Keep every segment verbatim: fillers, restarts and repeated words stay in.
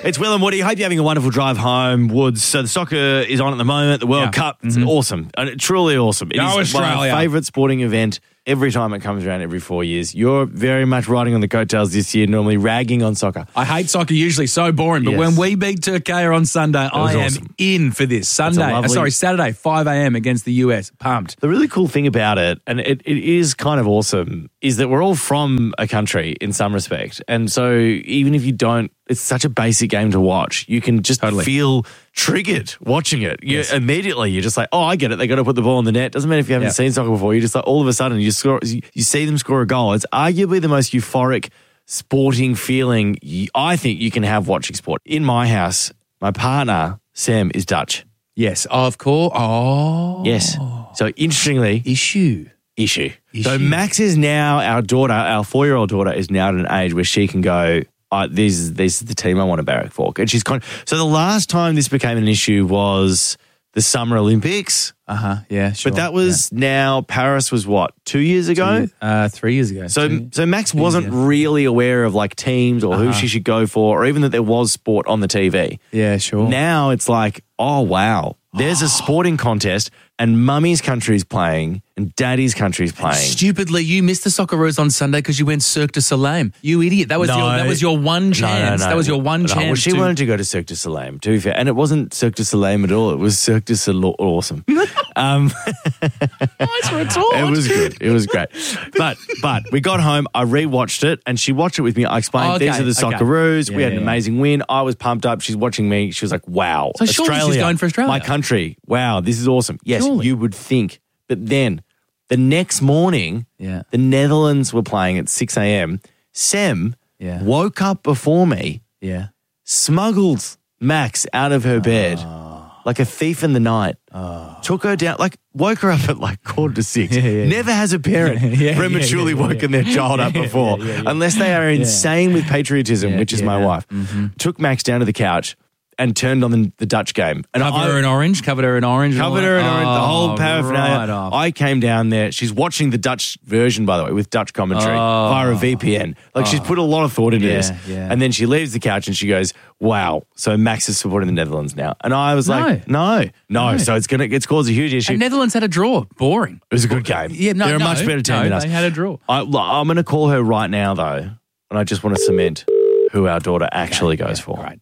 It's Will and Woody. Hope you're having a wonderful drive home, Woods. So the soccer is on at the moment, the World Yeah. Cup. It's Mm-hmm. awesome. And truly awesome. It Go is one of Australia. my favourite sporting event every time it comes around every four years. You're very much riding on the coattails this year, normally ragging on soccer. I hate soccer, usually so boring, but Yes. when we beat Turkey on Sunday, I am awesome. in for this. Sunday, lovely- uh, sorry, Saturday, five a.m. against the U S. Pumped. The really cool thing about it, and it, it is kind of awesome, is that we're all from a country in some respect. And so even if you don't, it's such a basic game to watch. You can just Totally. feel triggered watching it. You, Yes. Immediately, you're just like, oh, I get it. They got to put the ball in the net. Doesn't matter if you haven't Yep. seen soccer before. You just like all of a sudden you score, you you see them score a goal. It's arguably the most euphoric sporting feeling you, I think you can have watching sport. In my house, my partner Sam is Dutch. Yes, of course. Oh. Yes. So interestingly, Issue. issue. So Issue. Max is now, our daughter, our four-year-old daughter is now at an age where she can go, uh, this, is, this is the team I want to barrack for. And she's con- So the last time this became an issue was the Summer Olympics. Uh-huh, yeah, sure. But that was now, Paris was what, two years ago? yeah. uh, three years ago. So, Two- so Max wasn't yeah. really aware of like teams or who Uh-huh. she should go for, or even that there was sport on the T V. yeah, sure. Now it's like, oh, wow, there's a sporting contest and mummy's country's playing and daddy's country's playing. Stupidly, you missed the Socceroos on Sunday because you went Cirque du Soleil. You idiot. That was No. your that was your one chance. No, no, no. That was your one No, chance. Well, she to- wanted to go to Cirque du Soleil, to be fair. And it wasn't Cirque du Soleil at all. It was Cirque du Soleil awesome. um, Nice retort. it was good. It was great. But but we got home. I rewatched it and she watched it with me. I explained, Oh, okay, these are the okay. Socceroos. Yeah, we had yeah, an yeah. amazing win. I was pumped up. She's watching me. She was like, wow. So surely she's going for Australia. My country. Wow, this is awesome. Yes, Surely. you would think. But then the next morning, Yeah. the Netherlands were playing at six a.m. Sem Yeah. woke up before me, Yeah. smuggled Max out of her bed like a thief in the night, took her down, like woke her up at like quarter to six. Yeah, yeah, Never has a parent Yeah, prematurely yeah, yeah, woken yeah. their child up Yeah, before, yeah, yeah, yeah. unless they are insane with patriotism, Yeah, which is my yeah. wife. Took Max down to the couch and turned on the, the Dutch game. And Covered I, her in orange. Covered her in orange. and all Covered her in that? orange, the whole Oh, paraphernalia. right off. I came down there. She's watching the Dutch version, by the way, with Dutch commentary Oh. via a V P N. Like she's put a lot of thought into Yeah, this. yeah. And then she leaves the couch and she goes, "Wow, so Max is supporting the Netherlands now." And I was like, "No, no." No. So it's gonna it's caused a huge issue. And Netherlands had a draw. Boring. It was a good game. Yeah, no, they're a no, much better team no, than us. they had a draw. I, look, I'm going to call her right now though, and I just want to cement who our daughter actually goes for. Right.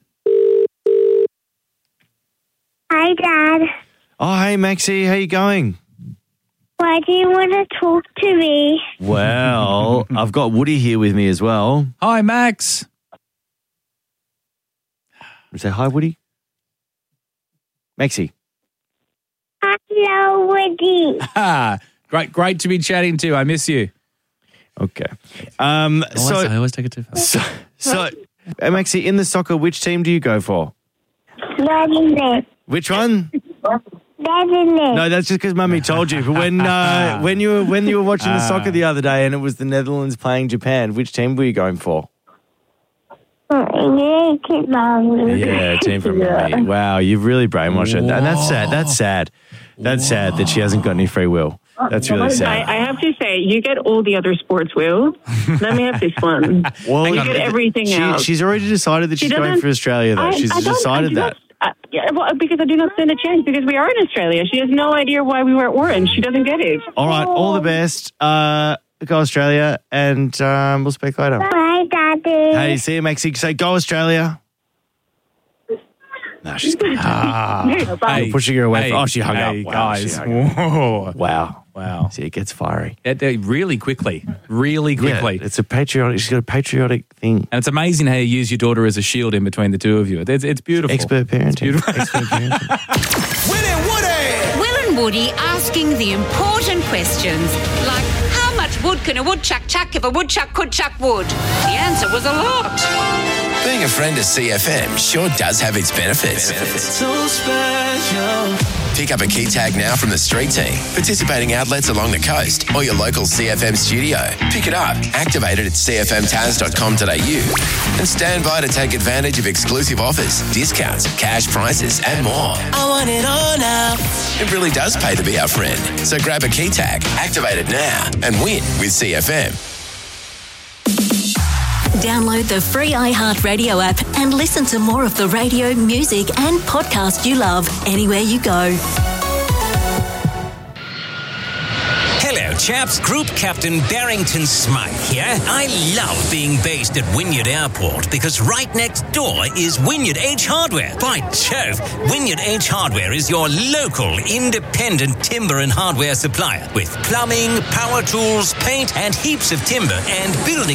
Hi, Dad. Oh, hey Maxie, how you going? Why do you want to talk to me? Well, I've got Woody here with me as well. Hi, Max. Say hi, Woody. Maxie. Hello, Woody. Ah, great, great to be chatting to. I miss you. Okay. Um, I always, I so, always take it too far. so, so, uh, Maxie, in the soccer, which team do you go for? Netherlands. Which one? Netherlands. No, that's just because Mummy told you. But when uh, when you were when you were watching the soccer the other day and it was the Netherlands playing Japan, which team were you going for? Yeah, team from Mummy. Wow, you've really brainwashed her, and that's sad. That's sad. That's sad that she hasn't got any free will. That's really I, sad. I have to say, you get all the other sports, Will. Let me have this one. Well, you get everything she, else. she's already decided that She she's going doesn't- for Australia, though. I- she's I don't- I decided do that. not- uh, yeah, well, because I do not stand a chance because we are in Australia. She has no idea why we wear orange. She doesn't get it. All right, all the best. Uh, go Australia, and um, we'll speak later. Bye, Daddy. Hey, see you, Maxie. Say go Australia. No, she's gone. Ah, Bye. We're pushing her away. Hey, from, oh, she hung hey, up. Wow, guys. she hung up. Whoa. Wow. Wow. See, it gets fiery. It- they- really quickly. Really quickly. Yeah, it's a patriotic. She's got a patriotic thing. And it's amazing how you use your daughter as a shield in between the two of you. It's, it's beautiful. Expert parenting. It's beautiful. Expert parenting. Will and Woody asking the important questions, like how much wood can a woodchuck chuck if a woodchuck could chuck wood? The answer was a lot. Being a friend of C F M sure does have its benefits. So special. Pick up a key tag now from the street team, participating outlets along the coast, or your local C F M studio. Pick it up, activate it at c f m taz dot com dot a u, and stand by to take advantage of exclusive offers, discounts, cash prizes, and more. I want it all now. It really does pay to be our friend. So grab a key tag, activate it now, and win with C F M. Download the free iHeartRadio app and listen to more of the radio, music and podcast you love anywhere you go. Hello, chaps. Group Captain Barrington Smythe here. I love being based at Wynyard Airport because right next door is Wynyard H Hardware. By Jove, Wynyard H Hardware is your local independent timber and hardware supplier with plumbing, power tools, paint and heaps of timber and building